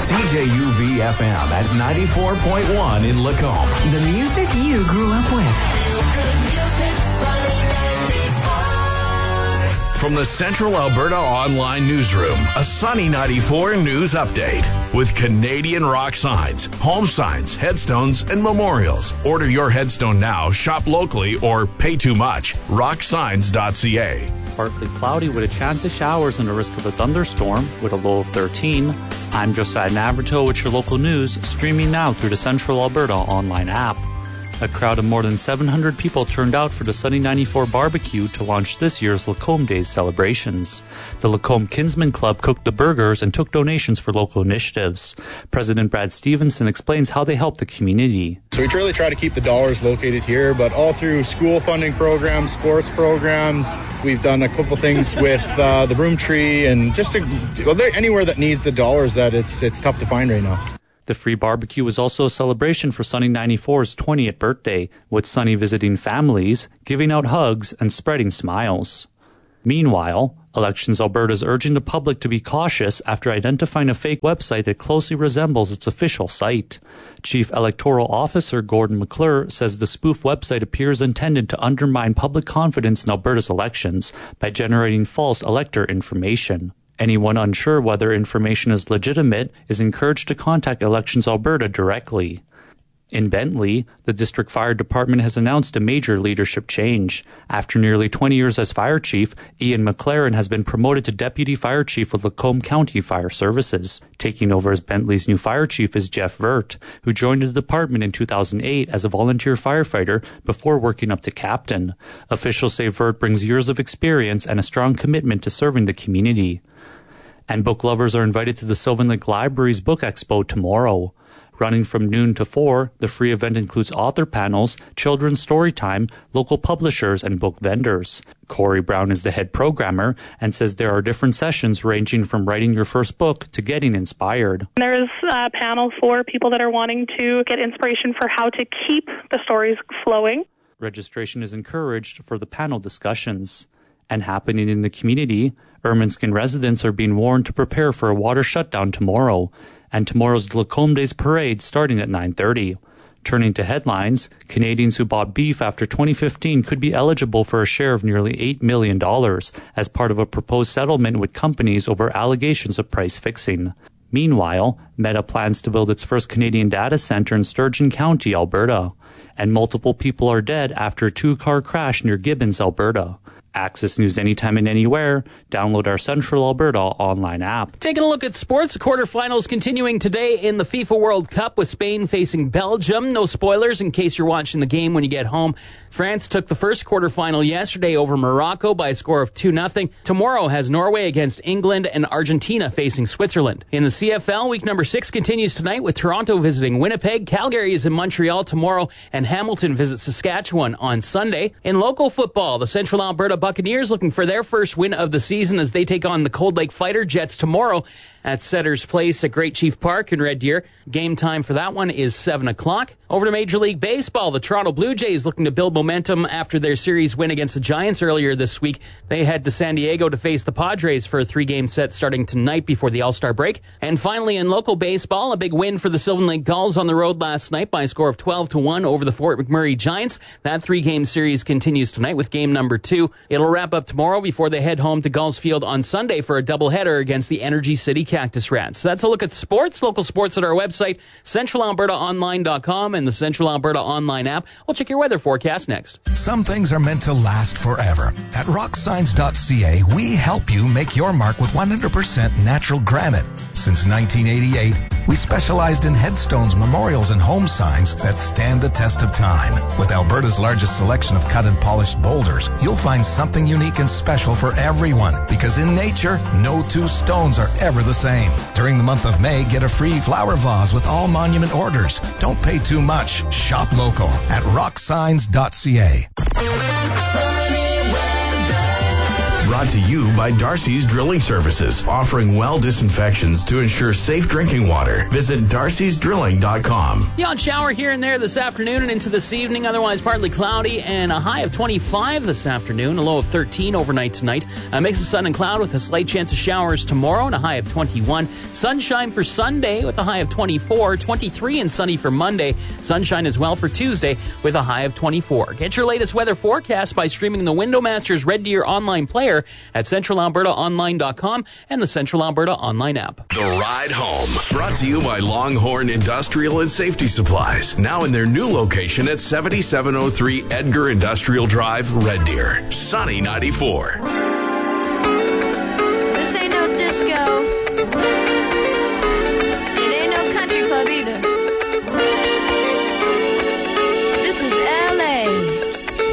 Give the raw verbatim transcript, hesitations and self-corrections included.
C J U V F M at ninety-four point one in Lacombe. The music you grew up with. From the Central Alberta Online Newsroom, a Sunny ninety-four news update with Canadian rock signs, home signs, headstones, and memorials. Order your headstone now, shop locally, or pay too much. rock signs dot c a. Partly cloudy with a chance of showers and a risk of a thunderstorm with a low of thirteen. I'm Josiah Navarto with your local news, streaming now through the Central Alberta Online app. A crowd of more than seven hundred people turned out for the Sunny ninety-four barbecue to launch this year's Lacombe Days celebrations. The Lacombe Kinsman Club cooked the burgers and took donations for local initiatives. President Brad Stevenson explains how they help the community. So we really try to keep the dollars located here, but all through school funding programs, sports programs. We've done a couple things with uh, the Broom Tree, and just to, well, anywhere that needs the dollars that it's it's tough to find right now. The free barbecue was also a celebration for Sunny ninety-four's twentieth birthday, with Sunny visiting families, giving out hugs, and spreading smiles. Meanwhile, Elections Alberta is urging the public to be cautious after identifying a fake website that closely resembles its official site. Chief Electoral Officer Gordon McClure says the spoof website appears intended to undermine public confidence in Alberta's elections by generating false elector information. Anyone unsure whether information is legitimate is encouraged to contact Elections Alberta directly. In Bentley, the district fire department has announced a major leadership change. After nearly twenty years as fire chief, Ian McLaren has been promoted to deputy fire chief with Lacombe County Fire Services. Taking over as Bentley's new fire chief is Jeff Vert, who joined the department in two thousand eight as a volunteer firefighter before working up to captain. Officials say Vert brings years of experience and a strong commitment to serving the community. And book lovers are invited to the Sylvan Lake Library's Book Expo tomorrow. Running from noon to four, the free event includes author panels, children's story time, local publishers, and book vendors. Corey Brown is the head programmer and says there are different sessions ranging from writing your first book to getting inspired. There's a panel for people that are wanting to get inspiration for how to keep the stories flowing. Registration is encouraged for the panel discussions. And happening in the community, Ermineskin residents are being warned to prepare for a water shutdown tomorrow, and tomorrow's Lacombe Days parade starting at nine thirty. Turning to headlines, Canadians who bought beef after twenty fifteen could be eligible for a share of nearly eight million dollars as part of a proposed settlement with companies over allegations of price fixing. Meanwhile, Meta plans to build its first Canadian data center in Sturgeon County, Alberta. And multiple people are dead after a two-car crash near Gibbons, Alberta. Access news anytime and anywhere. Download our Central Alberta online app. Taking a look at sports. Quarterfinals continuing today in the FIFA World Cup with Spain facing Belgium. No spoilers in case you're watching the game when you get home. France took the first quarterfinal yesterday over Morocco by a score of two nothing. Tomorrow has Norway against England and Argentina facing Switzerland. In the C F L, week number six continues tonight with Toronto visiting Winnipeg. Calgary is in Montreal tomorrow, and Hamilton visits Saskatchewan on Sunday. In local football, the Central Alberta Buccaneers looking for their first win of the season as they take on the Cold Lake Fighter Jets tomorrow at Setter's Place at Great Chief Park in Red Deer. Game time for that one is seven o'clock. Over to Major League Baseball, the Toronto Blue Jays looking to build momentum after their series win against the Giants earlier this week. They head to San Diego to face the Padres for a three-game set starting tonight before the All-Star break. And finally, in local baseball, a big win for the Sylvan Lake Gulls on the road last night by a score of twelve to one over the Fort McMurray Giants. That three-game series continues tonight with game number two. It'll wrap up tomorrow before they head home to Gulls Field on Sunday for a doubleheader against the Energy City Cactus Rats. So that's a look at sports, local sports at our website, central alberta online dot com and the Central Alberta Online app. We'll check your weather forecast next. Some things are meant to last forever. At rock signs dot c a, we help you make your mark with one hundred percent natural granite. Since nineteen eighty-eight, we specialized in headstones, memorials, and home signs that stand the test of time. With Alberta's largest selection of cut and polished boulders, you'll find something unique and special for everyone, because in nature, no two stones are ever the same. During the month of May, get a free flower vase with all monument orders. Don't pay too much. Shop local at rock signs dot c a. brought to you by Darcy's Drilling Services, offering well disinfections to ensure safe drinking water. Visit darcys drilling dot com. The odd shower here and there this afternoon and into this evening, otherwise partly cloudy, and a high of twenty-five this afternoon, a low of thirteen overnight tonight. A mix of sun and cloud with a slight chance of showers tomorrow and a high of twenty-one. Sunshine for Sunday with a high of twenty-four, twenty-three and sunny for Monday. Sunshine as well for Tuesday with a high of twenty-four. Get your latest weather forecast by streaming the Windowmasters Red Deer online player at central alberta online dot com and the Central Alberta online app. The Ride Home, brought to you by Longhorn Industrial and Safety Supplies, now in their new location at seventy-seven oh three Edgar Industrial Drive, Red Deer. Sunny ninety-four.